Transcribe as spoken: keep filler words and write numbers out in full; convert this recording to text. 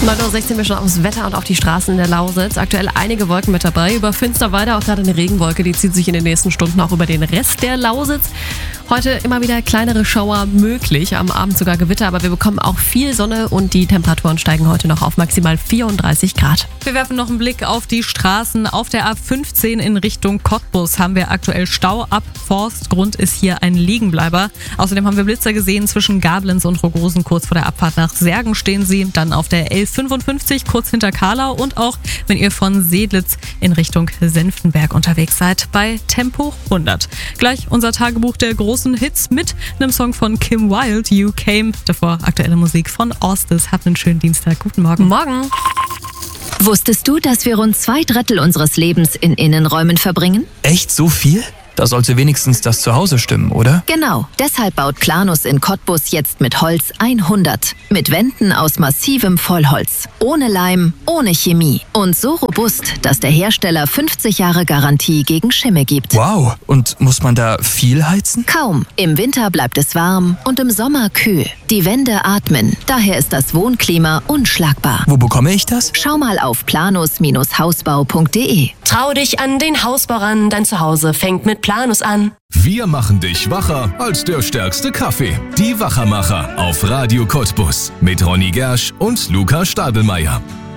neun Uhr sechzehn wir schon aufs Wetter und auf die Straßen in der Lausitz. Aktuell einige Wolken mit dabei. Über Finsterwalde auch gerade eine Regenwolke, die zieht sich in den nächsten Stunden auch über den Rest der Lausitz. Heute immer wieder kleinere Schauer möglich, am Abend sogar Gewitter, aber wir bekommen auch viel Sonne und die Temperaturen steigen heute noch auf maximal vierunddreißig Grad. Wir werfen noch einen Blick auf die Straßen. Auf der A fünfzehn in Richtung Cottbus haben wir aktuell Stau ab Forst. Grund ist hier ein Liegenbleiber. Außerdem haben wir Blitzer gesehen zwischen Gablenz und Rogosen. Kurz vor der Abfahrt nach Särgen stehen sie. Dann auf der L fünfundfünfzig kurz hinter Karlau und auch, wenn ihr von Sedlitz in Richtung Senftenberg unterwegs seid, bei Tempo hundert. Gleich unser Tagebuch der großen Hits mit einem Song von Kim Wilde, You Came. Davor aktuelle Musik von Orstes. Habt einen schönen Dienstag. Guten Morgen. Morgen. Wusstest du, dass wir rund zwei Drittel unseres Lebens in Innenräumen verbringen? Echt so viel? Da sollte wenigstens das Zuhause stimmen, oder? Genau. Deshalb baut Planus in Cottbus jetzt mit Holz hundert. Mit Wänden aus massivem Vollholz. Ohne Leim, ohne Chemie. Und so robust, dass der Hersteller fünfzig Jahre Garantie gegen Schimmel gibt. Wow. Und muss man da viel heizen? Kaum. Im Winter bleibt es warm und im Sommer kühl. Die Wände atmen. Daher ist das Wohnklima unschlagbar. Wo bekomme ich das? Schau mal auf planus Hausbau punkt de. Trau dich an den Hausbau ran, dein Zuhause fängt mit Planus an. Wir machen dich wacher als der stärkste Kaffee. Die Wachermacher auf Radio Cottbus mit Ronny Gersch und Luca Stadelmeier.